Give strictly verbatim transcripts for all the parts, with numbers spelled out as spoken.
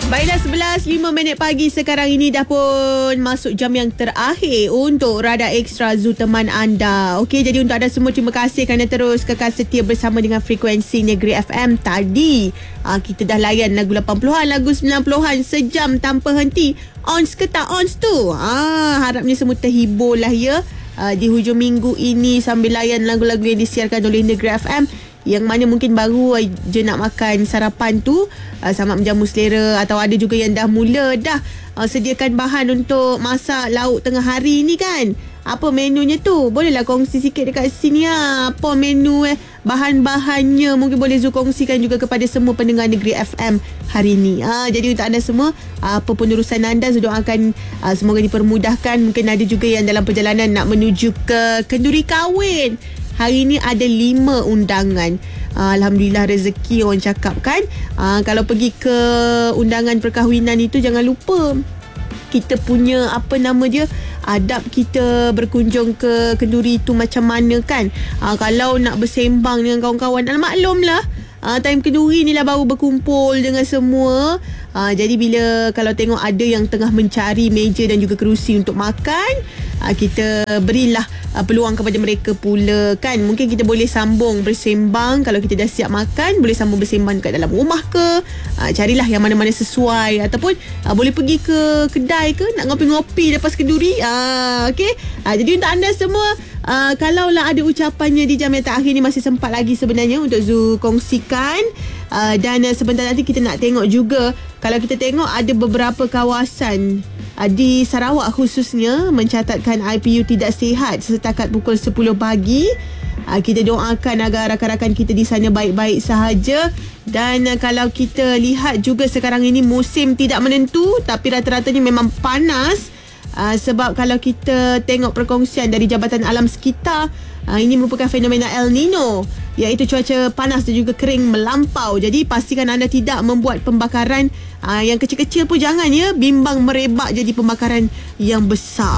Baiklah, sebelas lima minit pagi sekarang ini dah pun masuk jam yang terakhir untuk Radar Extra Zoo teman anda. Okey, jadi untuk anda semua, terima kasih kerana terus kekal setia bersama dengan frekuensi Negeri F M. Tadi aa, kita dah layan lagu lapan puluhan, lagu sembilan puluhan sejam tanpa henti. Ons ke tak ons tu? Ah, harapnya semua terhibur lah ya. Aa, di hujung minggu ini sambil layan lagu-lagu yang disiarkan oleh Negeri F M. Yang mana mungkin baru je nak makan sarapan tu, uh, sama menjamu selera, atau ada juga yang dah mula dah uh, sediakan bahan untuk masak lauk tengah hari ni kan. Apa menunya tu? Bolehlah kongsi sikit dekat sini lah. Apa menu eh? Bahan-bahannya mungkin boleh Zu kongsikan juga kepada semua pendengar Negeri F M hari ni. Ha, jadi untuk anda semua, apa pun urusan anda, Zu doakan uh, semoga dipermudahkan. Mungkin ada juga yang dalam perjalanan nak menuju ke kenduri kahwin. Hari ni ada lima undangan. Uh, Alhamdulillah, rezeki orang cakap kan. Uh, kalau pergi ke undangan perkahwinan itu, jangan lupa kita punya apa nama dia, adab kita berkunjung ke kenduri itu macam mana kan. Uh, kalau nak bersembang dengan kawan-kawan, maklumlah, uh, time kenduri ni lah baru berkumpul dengan semua. Uh, jadi bila kalau tengok ada yang tengah mencari meja dan juga kerusi untuk makan, uh, kita berilah uh, peluang kepada mereka pula kan. Mungkin kita boleh sambung bersembang. Kalau kita dah siap makan, boleh sambung bersembang dekat dalam rumah ke, uh, carilah yang mana-mana sesuai. Ataupun uh, boleh pergi ke kedai ke, nak ngopi-ngopi lepas kenduri. uh, okay? uh, Jadi untuk anda semua, uh, kalaulah ada ucapannya di jam yang terakhir ni, masih sempat lagi sebenarnya untuk Zu kongsikan. uh, Dan uh, sebentar nanti kita nak tengok juga, kalau kita tengok ada beberapa kawasan uh, di Sarawak khususnya mencatatkan I P U tidak sihat setakat pukul sepuluh pagi. Uh, kita doakan agar rakan-rakan kita di sana baik-baik sahaja. Dan uh, kalau kita lihat juga sekarang ini musim tidak menentu, tapi rata-ratanya memang panas. Uh, sebab kalau kita tengok perkongsian dari Jabatan Alam Sekitar, uh, ini merupakan fenomena El Nino, iaitu cuaca panas dan juga kering melampau. Jadi pastikan anda tidak membuat pembakaran uh, yang kecil-kecil pun jangan ya, bimbang merebak jadi pembakaran yang besar.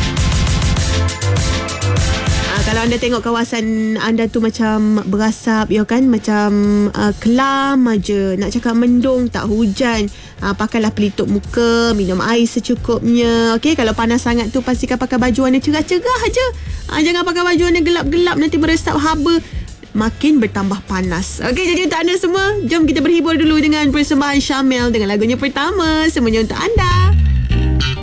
Kalau anda tengok kawasan anda tu macam berasap, ya kan, macam uh, kelam aja, nak cakap mendung tak hujan, uh, pakailah pelitup muka, minum air secukupnya. Okey, kalau panas sangat tu pastikan pakai baju warna cerah-cerah aja. Uh, jangan pakai baju warna gelap-gelap, nanti meresap haba, makin bertambah panas. Okey, jadi untuk anda semua, jom kita berhibur dulu dengan persembahan Syamel dengan lagunya pertama, semuanya untuk anda.